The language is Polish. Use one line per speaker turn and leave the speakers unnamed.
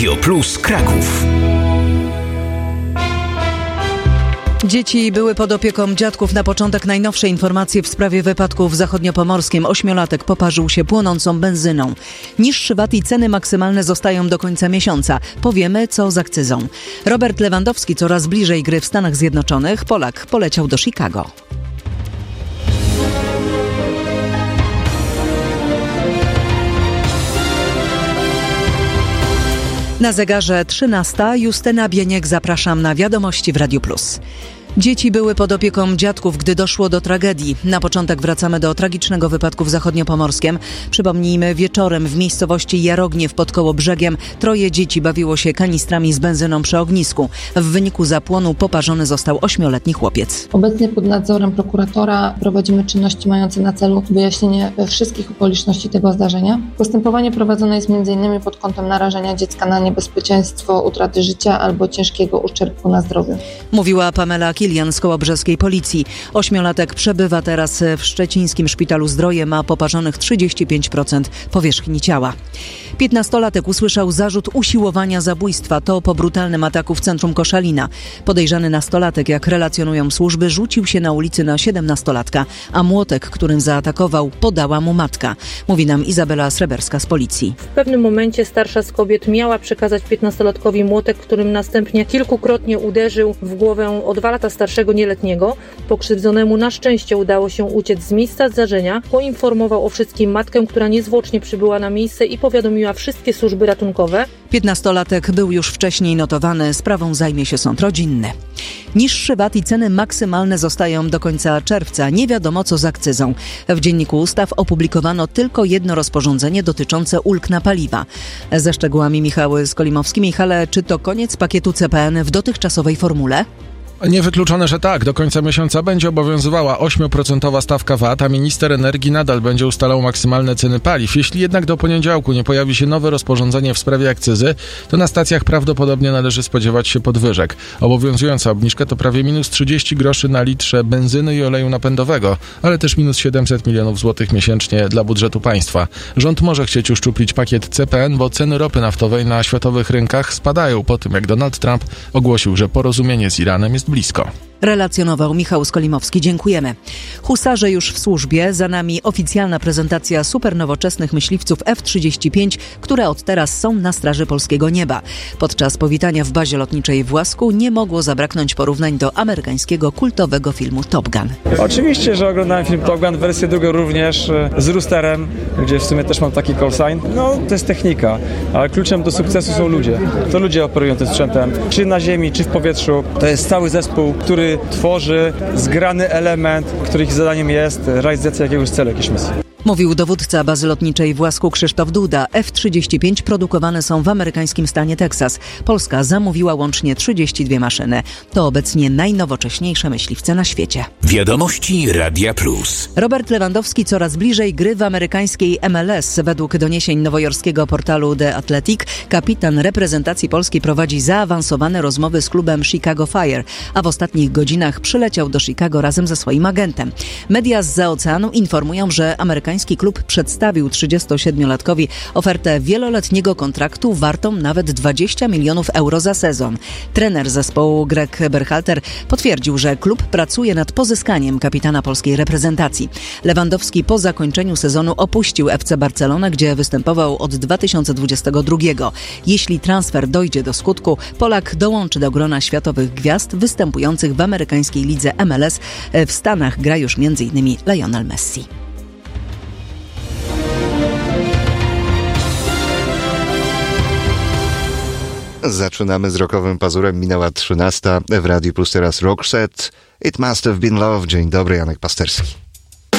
Radio Plus Kraków.
Dzieci były pod opieką dziadków. Na początek najnowsze informacje w sprawie wypadku w Zachodniopomorskiem. 8-latek poparzył się płonącą benzyną. Niższy VAT i ceny maksymalne zostają do końca miesiąca. Powiemy, co z akcyzą. Robert Lewandowski coraz bliżej gry w Stanach Zjednoczonych. Polak poleciał do Chicago. Na zegarze 13. Justyna Bieniek, zapraszam na wiadomości w Radiu Plus. Dzieci były pod opieką dziadków, gdy doszło do tragedii. Na początek wracamy do tragicznego wypadku w Zachodniopomorskiem. Przypomnijmy, wieczorem w miejscowości Jarogniew pod Kołobrzegiem 3 dzieci bawiło się kanistrami z benzyną przy ognisku. W wyniku zapłonu poparzony został 8-letni chłopiec.
Obecnie pod nadzorem prokuratora prowadzimy czynności mające na celu wyjaśnienie wszystkich okoliczności tego zdarzenia. Postępowanie prowadzone jest m.in. pod kątem narażenia dziecka na niebezpieczeństwo utraty życia albo ciężkiego uszczerbku na zdrowiu.
Mówiła Pamela Kilian z kołobrzeskiej policji. 8-latek przebywa teraz w szczecińskim szpitalu Zdroje, ma poparzonych 35% powierzchni ciała. 15-latek usłyszał zarzut usiłowania zabójstwa. To po brutalnym ataku w centrum Koszalina. Podejrzany nastolatek, jak relacjonują służby, rzucił się na ulicy na 17-latka, a młotek, którym zaatakował, podała mu matka. Mówi nam Izabela Sreberska z policji.
W pewnym momencie starsza z kobiet miała przekazać 15-latkowi młotek, którym następnie kilkukrotnie uderzył w głowę o 2 lata starszego nieletniego. Pokrzywdzonemu na szczęście udało się uciec z miejsca zdarzenia. Poinformował o wszystkim matkę, która niezwłocznie przybyła na miejsce i powiadomiła wszystkie służby ratunkowe.
15-latek był już wcześniej notowany. Sprawą zajmie się sąd rodzinny. Niższy VAT i ceny maksymalne zostają do końca czerwca. Nie wiadomo, co z akcyzą. W Dzienniku Ustaw opublikowano tylko jedno rozporządzenie dotyczące ulg na paliwa. Ze szczegółami Michał Skolimowski. Michale, czy to koniec pakietu CPN w dotychczasowej formule?
Niewykluczone, że tak. Do końca miesiąca będzie obowiązywała 8% stawka VAT, a minister energii nadal będzie ustalał maksymalne ceny paliw. Jeśli jednak do poniedziałku nie pojawi się nowe rozporządzenie w sprawie akcyzy, to na stacjach prawdopodobnie należy spodziewać się podwyżek. Obowiązująca obniżka to prawie minus 30 groszy na litrze benzyny i oleju napędowego, ale też minus 700 milionów złotych miesięcznie dla budżetu państwa. Rząd może chcieć uszczuplić pakiet CPN, bo ceny ropy naftowej na światowych rynkach spadają po tym, jak Donald Trump ogłosił, że porozumienie z Iranem jest blisko.
Relacjonował Michał Skolimowski. Dziękujemy. Husarze już w służbie. Za nami oficjalna prezentacja supernowoczesnych myśliwców F-35, które od teraz są na straży polskiego nieba. Podczas powitania w bazie lotniczej w Łasku nie mogło zabraknąć porównań do amerykańskiego kultowego filmu Top Gun.
Oczywiście, że oglądałem film Top Gun, wersję drugą również z Roosterem, gdzie w sumie też mam taki call sign. No, to jest technika, ale kluczem do sukcesu są ludzie. To ludzie operują tym sprzętem, czy na ziemi, czy w powietrzu. To jest cały zespół, który tworzy zgrany element, których zadaniem jest realizacja jakiegoś celu, jakiejś misji.
Mówił dowódca bazy lotniczej w Łasku Krzysztof Duda. F-35 produkowane są w amerykańskim stanie Teksas. Polska zamówiła łącznie 32 maszyny. To obecnie najnowocześniejsze myśliwce na świecie.
Wiadomości Radia Plus.
Robert Lewandowski coraz bliżej gry w amerykańskiej MLS. Według doniesień nowojorskiego portalu The Athletic, kapitan reprezentacji Polski prowadzi zaawansowane rozmowy z klubem Chicago Fire, a w ostatnich godzinach przyleciał do Chicago razem ze swoim agentem. Media zza oceanu informują, że amerykański klub przedstawił 37-latkowi ofertę wieloletniego kontraktu wartą nawet 20 milionów euro za sezon. Trener zespołu Greg Berhalter potwierdził, że klub pracuje nad pozyskaniem kapitana polskiej reprezentacji. Lewandowski po zakończeniu sezonu opuścił FC Barcelonę, gdzie występował od 2022. Jeśli transfer dojdzie do skutku, Polak dołączy do grona światowych gwiazd występujących w amerykańskiej lidze MLS. W Stanach gra już m.in. Lionel Messi.
Zaczynamy z rockowym pazurem. Minęła 13. W Radiu Plus teraz Roxette. It Must Have Been Love. Dzień dobry, Janek Pasterski.